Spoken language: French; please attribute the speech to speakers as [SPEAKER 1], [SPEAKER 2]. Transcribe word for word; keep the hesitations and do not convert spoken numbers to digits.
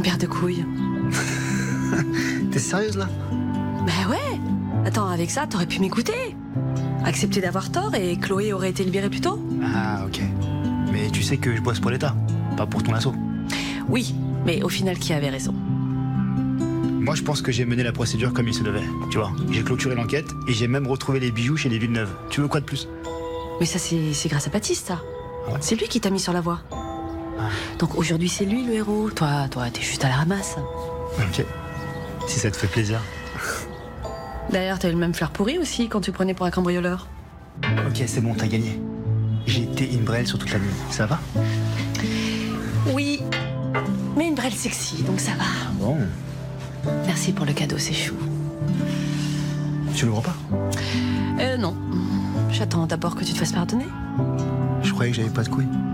[SPEAKER 1] Une paire de couilles.
[SPEAKER 2] T'es sérieuse là?
[SPEAKER 1] Ben ouais. Attends, avec ça, t'aurais pu m'écouter. Accepter d'avoir tort et Chloé aurait été libérée plus tôt.
[SPEAKER 2] Ah, ok. Mais tu sais que je bosse pour l'État, pas pour ton assaut.
[SPEAKER 1] Oui, mais au final, qui avait raison?
[SPEAKER 2] Moi, je pense que j'ai mené la procédure comme il se devait. Tu vois, j'ai clôturé l'enquête et j'ai même retrouvé les bijoux chez les Villeneuve. Tu veux quoi de plus?
[SPEAKER 1] Mais ça, c'est c'est grâce à Baptiste, ça.
[SPEAKER 2] Ah ouais?
[SPEAKER 1] C'est lui qui t'a mis sur la voie.
[SPEAKER 2] Ah.
[SPEAKER 1] Donc aujourd'hui, c'est lui le héros. Toi, toi, t'es juste à la ramasse.
[SPEAKER 2] Ok. Si ça te fait plaisir.
[SPEAKER 1] D'ailleurs, t'as eu le même flair pourri aussi quand tu prenais pour un cambrioleur.
[SPEAKER 2] Ok, c'est bon, t'as gagné. J'ai été une brêle sur toute la nuit. Ça va?
[SPEAKER 1] Oui, mais une brêle sexy, donc ça va.
[SPEAKER 2] Bon.
[SPEAKER 1] Merci pour le cadeau, c'est chou.
[SPEAKER 2] Tu l'ouvres pas?
[SPEAKER 1] Euh, non. J'attends d'abord que tu te fasses pardonner.
[SPEAKER 2] Je croyais que j'avais pas de couilles.